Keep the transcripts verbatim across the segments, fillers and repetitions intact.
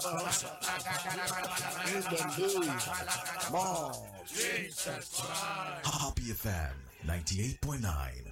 In the name of Jesus Christ. Happy F M ninety-eight point nine.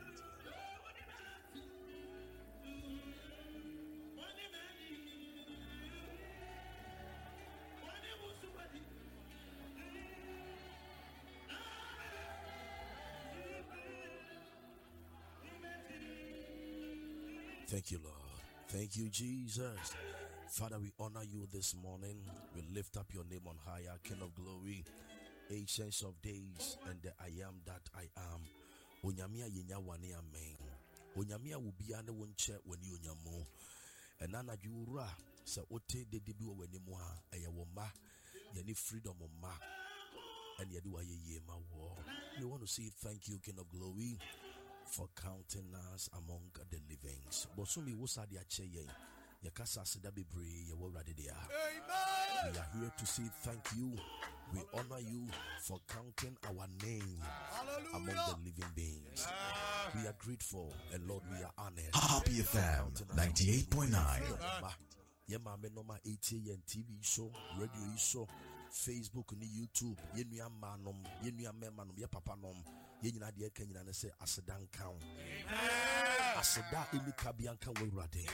Thank you, Lord. Thank you, Jesus. Father, we honor you this morning. We lift up your name on higher, King of glory, Ancients of days, and the I am that I am. Onyamia yenya wane amen. Onyamia will be ane wonche when you nyamo. And nana jura se ote de debi wa weni mwa aya woma yani freedom ma and yadi wa ye ma wo. We want to say thank you, King of glory, for counting us among the livings. Bosumi wosadi acheye. Yakasa seda bebre yewo rade dia. We are here to say thank you. We honor you for counting our name Hallelujah. Among the living beings. We are grateful and Lord, we are honored. Happy F M ninety-eight point nine. Yema me noma eighty yen T V show, radio show, Facebook ni YouTube. Yenu ya manom, yenu ya memanom, ya papa nom. Yenu na diye kenyina ne se asedan count. Aseda ili kabianka we rade.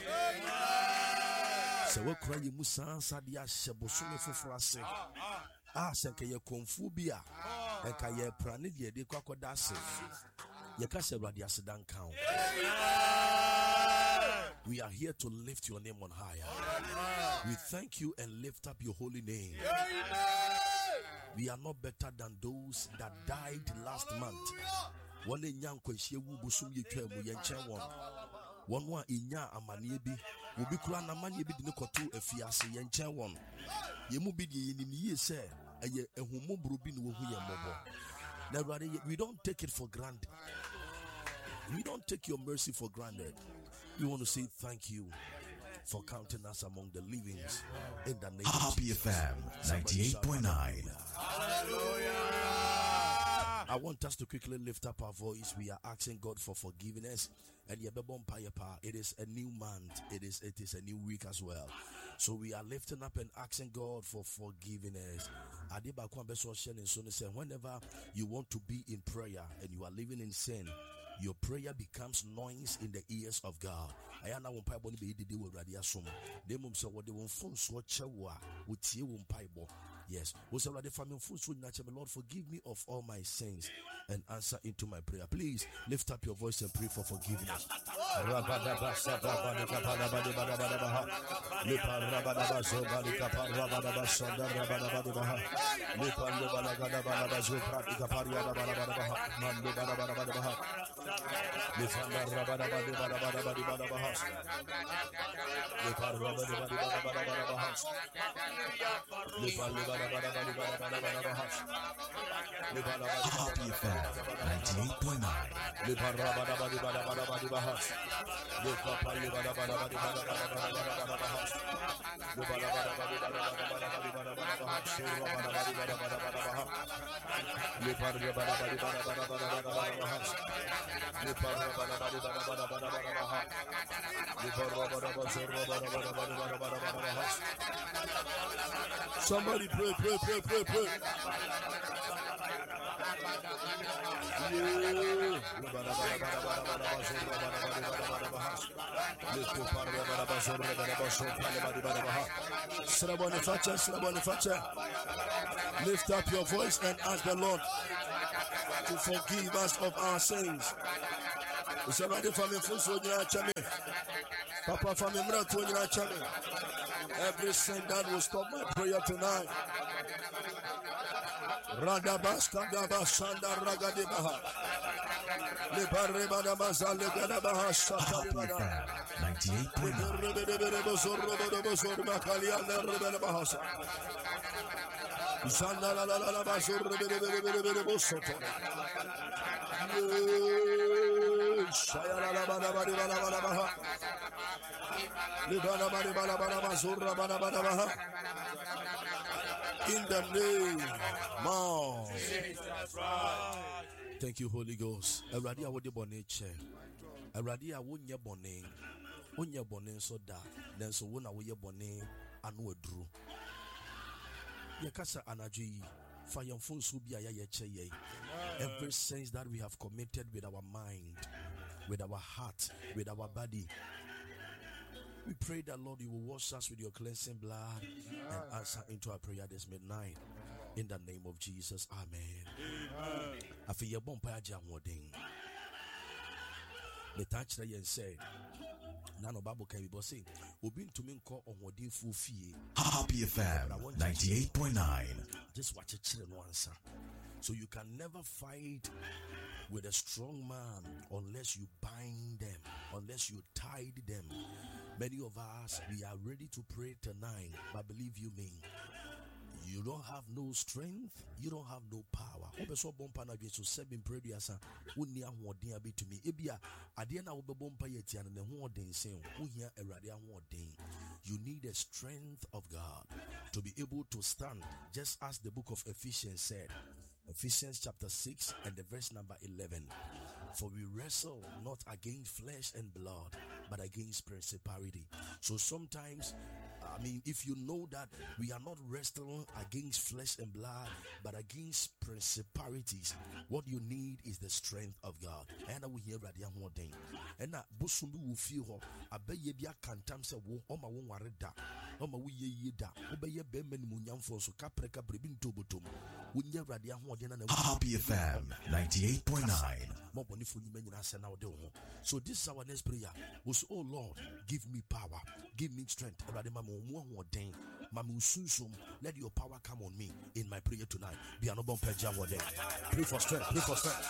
Se we kura ye musa sadia shebosume fufrase. Ah, senke ye konfubia. Enka ye prane die de kwakoda se. Ye ka se rade asedan count. We are here to lift your name on higher. We thank you and lift up your holy name. We are not better than those that died last month. One young question will be soon you came with your one. One one in ya amani bi will be crying a man you be the to a fiasi and chair one. You move be in ye say a ye a humo brubin will hear mobile. Now, we don't take it for granted. We don't take your mercy for granted. We want to say thank you for counting us among the livings in the name of Happy F M ninety-eight point nine. I want us to quickly lift up our voice. We are asking God for forgiveness. And it is a new month. It is it is a new week as well. So we are lifting up and asking God for forgiveness. Whenever you want to be in prayer and you are living in sin, your prayer becomes noise in the ears of God. I am now on be the deal with Radiasum. They mum so what they won't phone so chewa with you on Bible. Yes, was already family food so natural. Lord, forgive me of all my sins and answer into my prayer. Please lift up your voice and pray for forgiveness. Happy F M ninety-eight point nine. Somebody pray, pray, pray, pray, pray. Lift up your voice and ask the Lord to forgive us of our sins. Somebody from me, Papa from me, every sin that will stop my prayer tonight. Radabas Kagaba Sanda Ragadibaha. Libareba Bazal Gadabaha Sataribana. ninety-eight point nine. Sanda la la la basur Soto. Shaya la bana bana bana bana baha. Libana bana bana bana basura bana bana baha. In the name of Jesus. Thank you, Holy Ghost. Eradi awode bone che. Eradi awonye bone. Onye bone so da. Then so wona woye bone. anu aduru. Yakasa anaji fire phone so be ye. Every sense that we have committed with our mind, with our heart, with our body, we pray that Lord you will wash us with your cleansing blood and answer into our prayer this midnight. In the name of Jesus, amen. Afi ye bon pa agya hodin. The touch that you said. Nano Bible can be say, Obin to me call on what full fee. Happy F M ninety-eight point nine. Just watch a children answer. So you can never fight with a strong man unless you bind them, unless you tie them. Many of us, we are ready to pray tonight, but believe you me, you don't have no strength, you don't have no power. So seven prayers unia hoden abi to me. Ebia ade na wo bebompa yeti an ne hoden sen wo hia awrade ahoden. You need the strength of God to be able to stand, just as the book of Ephesians said. Ephesians chapter six and the verse number eleven. For we wrestle not against flesh and blood, but against principality. So sometimes, I mean, if you know that we are not wrestling against flesh and blood, but against principalities, what you need is the strength of God. And we hear Radia Moding. And that Busumbu will feel a bayabia cantam say, Oh, my one wareda, oh, my we ye da, obey a bemen munyam for so capreca bribin tobutum. We near Radia Modin and Happy F M ninety-eight point nine. So this is our next prayer. Was, oh Lord, give me power, give me strength. Let your power come on me in my prayer tonight. Be an open page. Pray for strength, pray for strength.